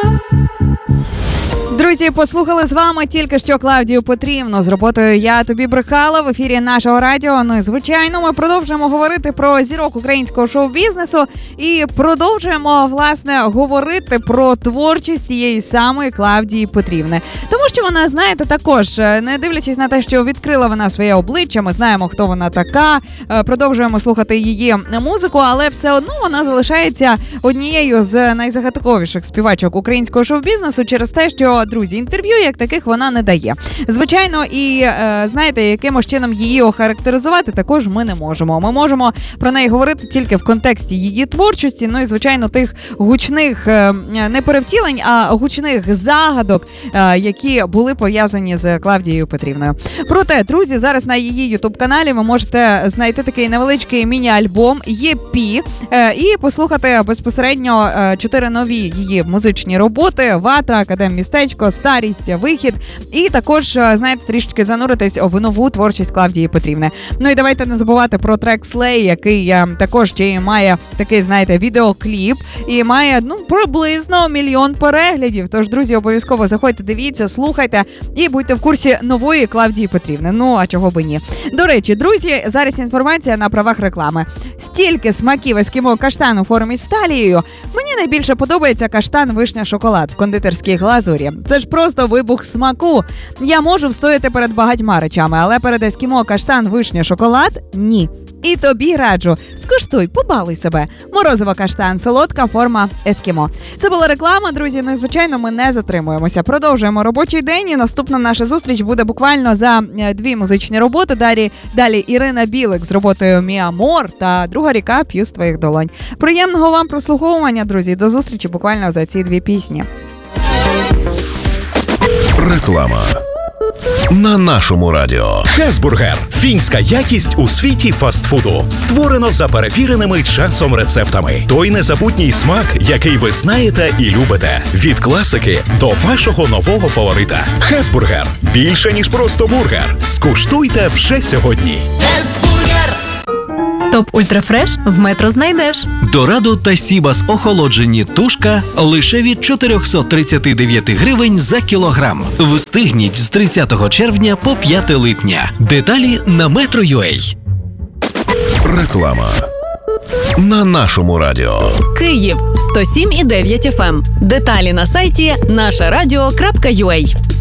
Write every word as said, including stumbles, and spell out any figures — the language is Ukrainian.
Друзі, послухали з вами тільки що Клавдію Петрівну з роботою «Я тобі брехала» в ефірі нашого радіо. Ну і, звичайно, ми продовжуємо говорити про зірок українського шоу-бізнесу і продовжуємо, власне, говорити про творчість тієї самої Клавдії Петрівни. Тому що вона, знаєте, також, не дивлячись на те, що відкрила вона своє обличчя, ми знаємо, хто вона така, продовжуємо слухати її музику, але все одно вона залишається однією з найзагадковіших співачок українського шоу-бізнесу через те, що, друзі, інтерв'ю як таких вона не дає. Звичайно, і, е, знаєте, якимось чином її охарактеризувати також ми не можемо. Ми можемо про неї говорити тільки в контексті її творчості, ну і, звичайно, тих гучних, е, не перевтілень, а гучних загадок, е, які були пов'язані з Клавдією Петрівною. Проте, друзі, зараз на її ютуб-каналі ви можете знайти такий невеличкий міні-альбом «Є Пі» е, і послухати безпосередньо е, чотири нові її музичні роботи: «Ватра», «Академ містечко», «Старість», «Вихід». І також, знаєте, трішечки зануритись в нову творчість Клавдії Петрівни. Ну і давайте не забувати про трек «Слей», який також ще має такий, знаєте, відеокліп і має, ну, приблизно мільйон переглядів. Тож, друзі, обов'язково заходьте, дивіться, слухайте і будьте в курсі нової Клавдії Петрівни. Ну, а чого би ні. До речі, друзі, зараз інформація на правах реклами. Стільки смаків ескімо каштан у формі з талією. Мені найбільше подобається каштан вишня шоколад в кондитерській глазурі. Це ж просто вибух смаку. Я можу встояти перед багатьма речами, але перед ескімо каштан вишня шоколад – ні. І тобі раджу. Скуштуй, побалуй себе. Морозиво каштан, солодка форма ескімо. Це була реклама, друзі. Ну і, звичайно, ми не затримуємося. Продовжуємо робочий день, і наступна наша зустріч буде буквально за дві музичні роботи. Далі, далі Ірина Білик з роботою «Мі Амор» та «Друга ріка п'ю з твоїх долонь». Приємного вам прослуховування, друзі. До зустрічі буквально за ці дві пісні. Реклама на нашому радіо. Хесбургер – фінська якість у світі фастфуду. Створено за перевіреними часом рецептами. Той незабутній смак, який ви знаєте і любите. Від класики до вашого нового фаворита. Хесбургер – більше, ніж просто бургер. Скуштуйте вже сьогодні. Хесбургер! Топ Ультрафреш в Метро знайдеш. Дорадо та Сібас охолоджені тушка лише від чотириста тридцять дев'ять гривень за кілограм. Встигніть з тридцятого червня по п'яте липня. Деталі на Metro.ua. Реклама на нашому радіо. Київ сто сім і дев'ять еф ем. Деталі на сайті наша радіо крапка ю а.